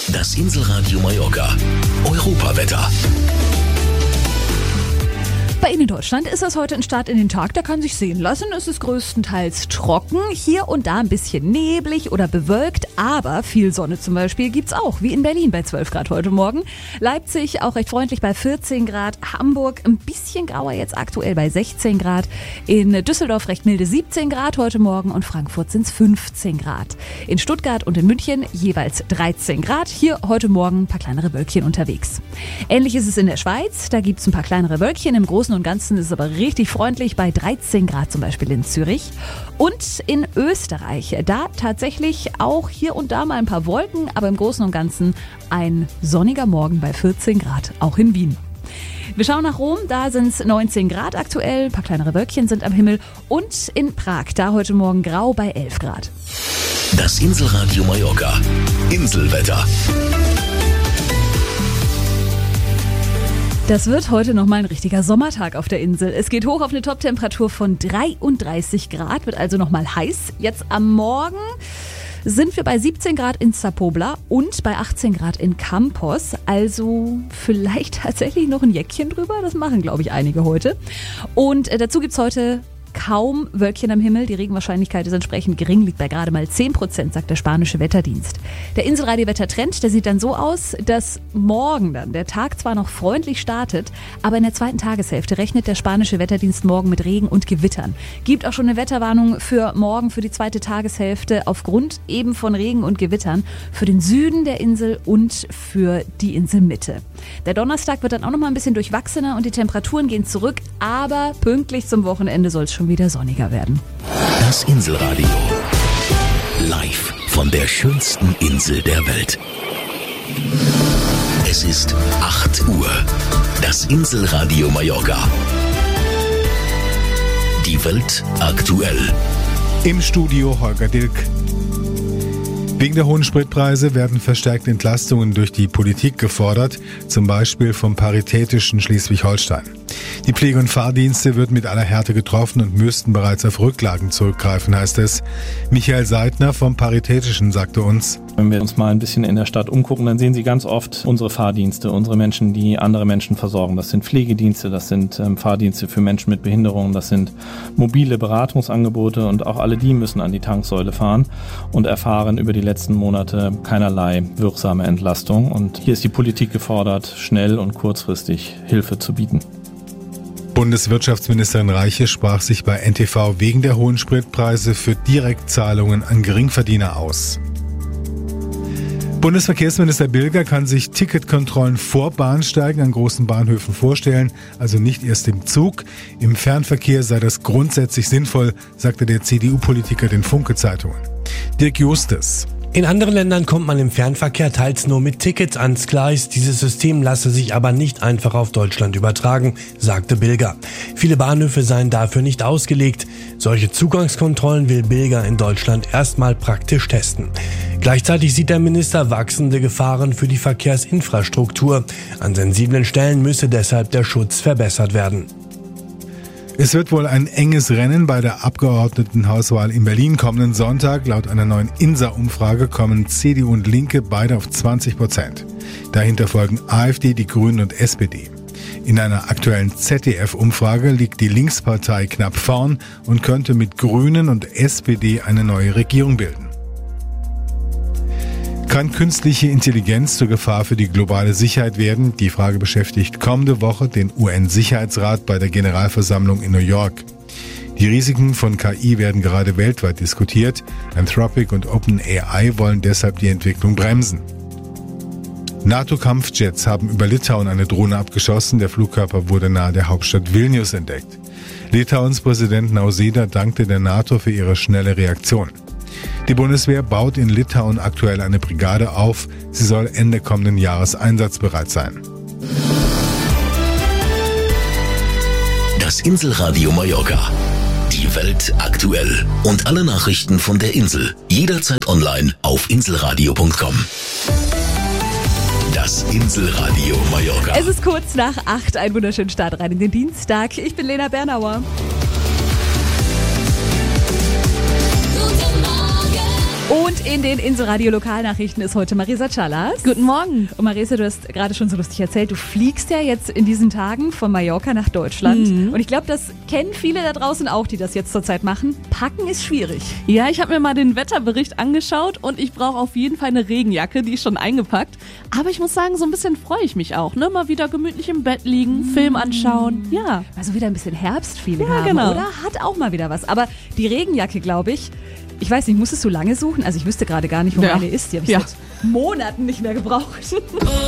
Das Inselradio Mallorca. Europawetter. Bei Ihnen in Deutschland ist das heute ein Start in den Tag, der kann sich sehen lassen. Es ist größtenteils trocken, hier und da ein bisschen neblig oder bewölkt, aber viel Sonne zum Beispiel gibt's auch, wie in Berlin bei 12 Grad heute Morgen. Leipzig auch recht freundlich bei 14 Grad, Hamburg ein bisschen grauer jetzt aktuell bei 16 Grad, in Düsseldorf recht milde 17 Grad heute Morgen und Frankfurt sind's 15 Grad. In Stuttgart und in München jeweils 13 Grad, hier heute Morgen ein paar kleinere Wölkchen unterwegs. Ähnlich ist es in der Schweiz, da gibt's ein paar kleinere Wölkchen, im Großen und Ganzen ist es aber richtig freundlich bei 13 Grad zum Beispiel in Zürich. Und in Österreich, da tatsächlich auch hier und da mal ein paar Wolken, aber im Großen und Ganzen ein sonniger Morgen bei 14 Grad, auch in Wien. Wir schauen nach Rom, da sind es 19 Grad aktuell, ein paar kleinere Wölkchen sind am Himmel. Und in Prag, da heute Morgen grau bei 11 Grad. Das Inselradio Mallorca. Inselwetter. Das wird heute nochmal ein richtiger Sommertag auf der Insel. Es geht hoch auf eine Toptemperatur von 33 Grad, wird also nochmal heiß. Jetzt am Morgen sind wir bei 17 Grad in Zapobla und bei 18 Grad in Campos. Also vielleicht tatsächlich noch ein Jäckchen drüber. Das machen, glaube ich, einige heute. Und dazu gibt's heute kaum Wölkchen am Himmel. Die Regenwahrscheinlichkeit ist entsprechend gering, liegt bei gerade mal 10%, sagt der spanische Wetterdienst. Der Inselradio-Wettertrend, der sieht dann so aus, dass morgen dann der Tag zwar noch freundlich startet, aber in der zweiten Tageshälfte rechnet der spanische Wetterdienst morgen mit Regen und Gewittern. Gibt auch schon eine Wetterwarnung für morgen, für die zweite Tageshälfte, aufgrund eben von Regen und Gewittern für den Süden der Insel und für die Inselmitte. Der Donnerstag wird dann auch noch mal ein bisschen durchwachsener und die Temperaturen gehen zurück, aber pünktlich zum Wochenende soll es schon wieder sonniger werden. Das Inselradio. Live von der schönsten Insel der Welt. Es ist 8 Uhr. Das Inselradio Mallorca. Die Welt aktuell. Im Studio Holger Dilk. Wegen der hohen Spritpreise werden verstärkte Entlastungen durch die Politik gefordert, zum Beispiel vom Paritätischen Schleswig-Holstein. Die Pflege- und Fahrdienste wird mit aller Härte getroffen und müssten bereits auf Rücklagen zurückgreifen, heißt es. Michael Seidner vom Paritätischen sagte uns: Wenn wir uns mal ein bisschen in der Stadt umgucken, dann sehen Sie ganz oft unsere Fahrdienste, unsere Menschen, die andere Menschen versorgen. Das sind Pflegedienste, das sind Fahrdienste für Menschen mit Behinderungen, das sind mobile Beratungsangebote und auch alle die müssen an die Tanksäule fahren und erfahren über die letzten Monate keinerlei wirksame Entlastung. Und hier ist die Politik gefordert, schnell und kurzfristig Hilfe zu bieten. Bundeswirtschaftsministerin Reiche sprach sich bei NTV wegen der hohen Spritpreise für Direktzahlungen an Geringverdiener aus. Bundesverkehrsminister Bilger kann sich Ticketkontrollen vor Bahnsteigen an großen Bahnhöfen vorstellen, also nicht erst im Zug. Im Fernverkehr sei das grundsätzlich sinnvoll, sagte der CDU-Politiker den Funke-Zeitungen. Dirk Justus: In anderen Ländern kommt man im Fernverkehr teils nur mit Tickets ans Gleis. Dieses System lasse sich aber nicht einfach auf Deutschland übertragen, sagte Bilger. Viele Bahnhöfe seien dafür nicht ausgelegt. Solche Zugangskontrollen will Bilger in Deutschland erstmal praktisch testen. Gleichzeitig sieht der Minister wachsende Gefahren für die Verkehrsinfrastruktur. An sensiblen Stellen müsse deshalb der Schutz verbessert werden. Es wird wohl ein enges Rennen bei der Abgeordnetenhauswahl in Berlin kommenden Sonntag. Laut einer neuen INSA-Umfrage kommen CDU und Linke beide auf 20%. Dahinter folgen AfD, die Grünen und SPD. In einer aktuellen ZDF-Umfrage liegt die Linkspartei knapp vorn und könnte mit Grünen und SPD eine neue Regierung bilden. Kann künstliche Intelligenz zur Gefahr für die globale Sicherheit werden? Die Frage beschäftigt kommende Woche den UN-Sicherheitsrat bei der Generalversammlung in New York. Die Risiken von KI werden gerade weltweit diskutiert. Anthropic und OpenAI wollen deshalb die Entwicklung bremsen. NATO-Kampfjets haben über Litauen eine Drohne abgeschossen. Der Flugkörper wurde nahe der Hauptstadt Vilnius entdeckt. Litauens Präsident Nausėda dankte der NATO für ihre schnelle Reaktion. Die Bundeswehr baut in Litauen aktuell eine Brigade auf. Sie soll Ende kommenden Jahres einsatzbereit sein. Das Inselradio Mallorca. Die Welt aktuell. Und alle Nachrichten von der Insel. Jederzeit online auf inselradio.com. Das Inselradio Mallorca. Es ist kurz nach 8, ein wunderschönen Start rein in den Dienstag. Ich bin Lena Bernauer. Und in den Inselradio Lokalnachrichten ist heute Marisa Callas. Guten Morgen. Und Marisa, du hast gerade schon so lustig erzählt, du fliegst ja jetzt in diesen Tagen von Mallorca nach Deutschland. Und ich glaube, das kennen viele da draußen auch, die das jetzt zurzeit machen. Packen ist schwierig. Ja, ich habe mir mal den Wetterbericht angeschaut und ich brauche auf jeden Fall eine Regenjacke, die ist schon eingepackt. Aber ich muss sagen, so ein bisschen freue ich mich auch. Ne? Mal wieder gemütlich im Bett liegen, Film anschauen. Ja. Also wieder ein bisschen Herbstfeeling haben, genau. Oder? Hat auch mal wieder was. Aber die Regenjacke, glaube ich weiß nicht, musstest du lange suchen? Also ich wüsste gerade gar nicht, wo meine ist. Die habe ich seit Monaten nicht mehr gebraucht.